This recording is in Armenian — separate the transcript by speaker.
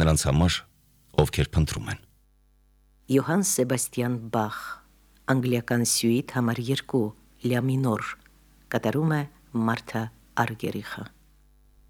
Speaker 1: նրանց համար, ովքեր փնտրում են։
Speaker 2: Յոհան Սեբաստիան Բախ, անգլիական սյուիթ համար 2, լյա մինոր, կատարում է Մարթա Արգերիխը։